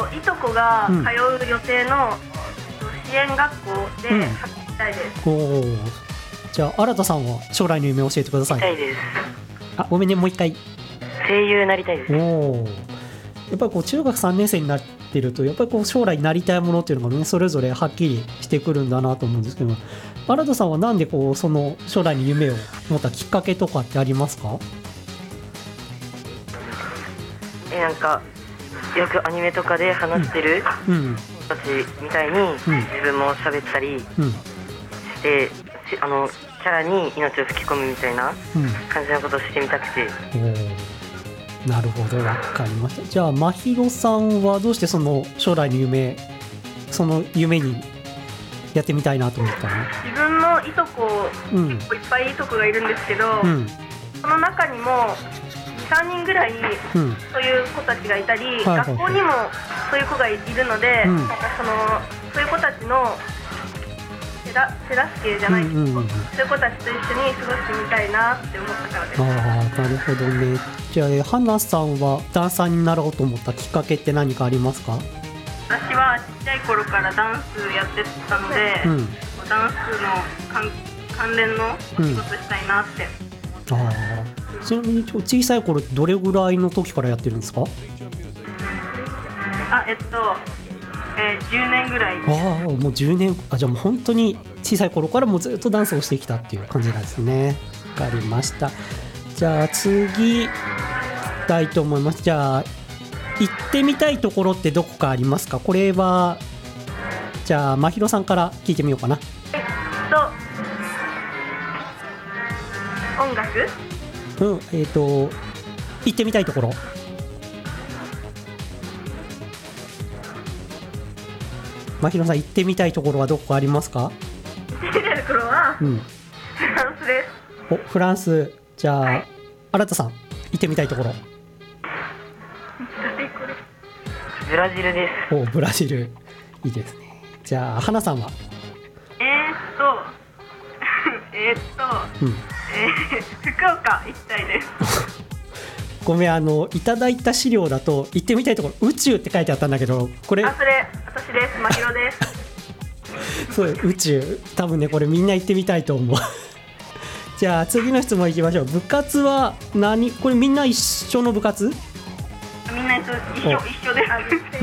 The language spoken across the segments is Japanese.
いとこが通う予定の、支援学校で働きたいです。 じゃあ新田さんは将来の夢を教えてください。 たいです。 ごめんね、もう一回。 声優になりたいです。 やっぱりこう中学3年生になってるとやっぱりこう将来なりたいものっていうのがねそれぞれはっきりしてくるんだなと思うんですけど、新田さんはなんでこうその将来に夢を持ったきっかけとかってありますか？ なんかよくアニメとかで話してる人たちみたいに自分も喋ったりして、キャラに命を吹き込むみたいな感じのことをしてみたくて。 なるほど、わかりました。じゃあ真宙さんはどうしてその将来の夢、その夢にやってみたいなと思ったの？ 自分のいとこ、結構いっぱいいとこがいるんですけど、その中にも 2,3 人ぐらいそういう子たちがいたり、学校にもそういう子がいるので、なんかそういう子たちの手助けじゃないけど、そういう子たちと一緒に過ごしてみたいなって思ったからです。 なるほどね。じゃあ花さんはダンサーになろうと思ったきっかけって何かありますか？ 私はちっちゃい頃からダンスやってたので、ダンスの関連の仕事したいなって。 ちなみに小さい頃どれぐらいの時からやってるんですか？ 10年ぐらい。 もう10年。じゃあもう本当に小さい頃からもうずっとダンスをしてきたっていう感じなんですね。わかりました。じゃあ次たいと思います。じゃあ行ってみたいところってどこかありますか？これはじゃあ真宙さんから聞いてみようかな。 音楽？ 行ってみたいところ。真宙さん行ってみたいところはどこかありますか？ 行ってみたいところは、フランスです。 フランス。じゃあ新田さん行ってみたいところ。 ブラジルです。 ブラジルいいですね。じゃあ花さんは？ 福岡行きたいです。 ごめん、いただいた資料だと行ってみたいところ宇宙って書いてあったんだけど、これそれ私です。真宙です。 そう、宇宙多分ねこれみんな行ってみたいと思う。じゃあ次の質問いきましょう。部活はこれみんな一緒の部活？ みんな一緒です。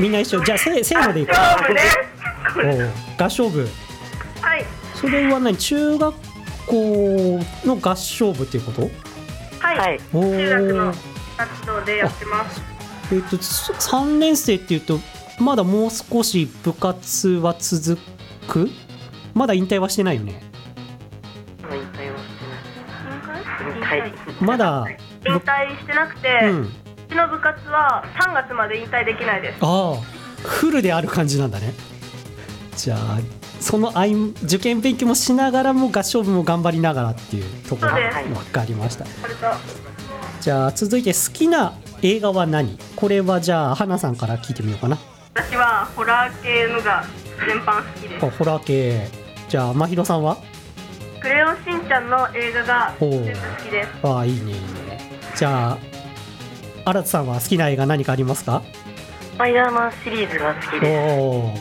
みんな一緒。じゃあせーのでいく。合唱部。 はい。 それは中学校の合唱部っていうこと？ はい。中学の活動でやってます。 3年生っていうとまだもう少し部活は続く？まだ引退はしてないよね？ 引退はしてない。 まだ引退してなくて、うちの部活は3月まで引退できないです。 フルである感じなんだね。じゃあその受験勉強もしながらも合唱部も頑張りながらっていうところ。分かりました。じゃあ続いて好きな映画は何？これはじゃあ花さんから聞いてみようかな。 私はホラー系のが全般好きです。 ホラー系。じゃあ真宙さんは？ クレヨンしんちゃんの映画が全部好きです。 いいねいいね。じゃあ新田さんは好きな映画何かありますか？ スパイダーマンシリーズが好きです。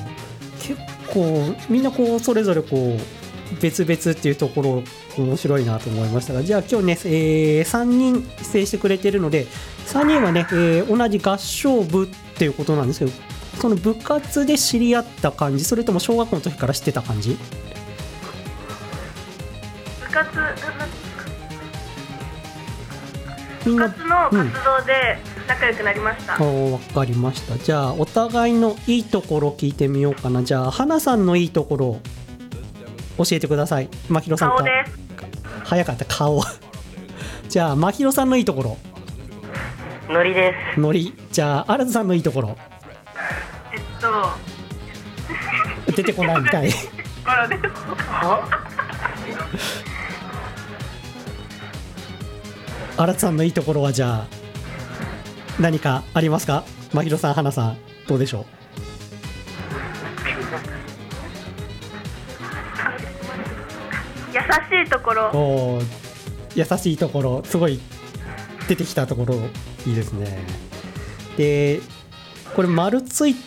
結構みんなこうそれぞれこう別々っていうところ面白いなと思いましたが、じゃあ今日ね、3人出演してくれてるので3人はね、同じ合唱部っていうことなんですけど、その部活で知り合った感じ、それとも小学校の時から知ってた感じ？ 部活の活動で仲良くなりました。 わかりました。じゃあお互いのいいところ聞いてみようかな。じゃあ花さんのいいところを教えてください。真宙さんから。 顔です。 早かった、顔。じゃあ真宙さんのいいところ。 ノリです。 ノリ。じゃあ新田さんのいいところ。出てこないみたい。新田さんのいいところはじゃあ何かありますか？真宙さん、花さんどうでしょう？ 優しいところ。 優しいところ、すごい出てきたところいいですね。でこれ丸つい